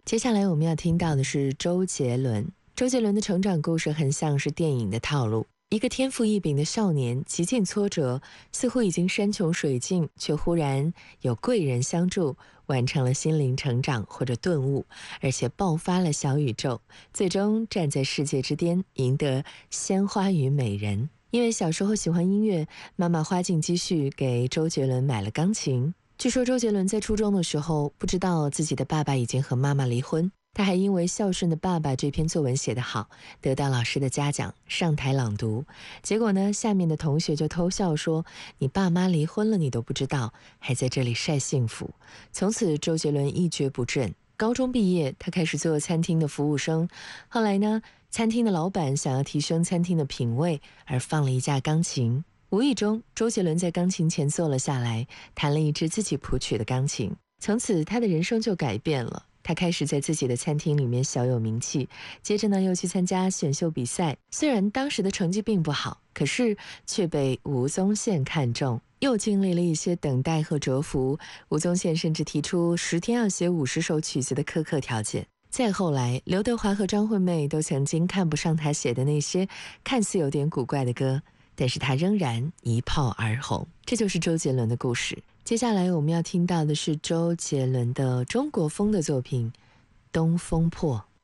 接下来我们要听到的是周杰伦。周杰伦的成长故事很像是电影的套路，一个天赋异禀的少年，极尽挫折，似乎已经山穷水尽，却忽然有贵人相助，完成了心灵成长或者顿悟，而且爆发了小宇宙，最终站在世界之巅，赢得鲜花与美人。因为小时候喜欢音乐，妈妈花尽积蓄给周杰伦买了钢琴。据说周杰伦在初中的时候不知道自己的爸爸已经和妈妈离婚，他还因为孝顺的爸爸这篇作文写得好，得到老师的嘉奖，上台朗读。结果呢，下面的同学就偷笑说：你爸妈离婚了你都不知道，还在这里晒幸福。从此周杰伦一蹶不振。高中毕业，他开始做餐厅的服务生。后来呢，餐厅的老板想要提升餐厅的品味，而放了一架钢琴。无意中，周杰伦在钢琴前坐了下来，弹了一支自己谱曲的钢琴。从此，他的人生就改变了。他开始在自己的餐厅里面小有名气，接着呢，又去参加选秀比赛。虽然当时的成绩并不好，可是却被吴宗宪看中。又经历了一些等待和蛰伏，吴宗宪甚至提出10天要写50首曲子的苛刻条件。再后来，刘德华和张惠妹都曾经看不上他写的那些看似有点古怪的歌，但是他仍然一炮而红。这就是周杰伦的故事。接下来我们要听到的是周杰伦的中国风的作品《东风破》。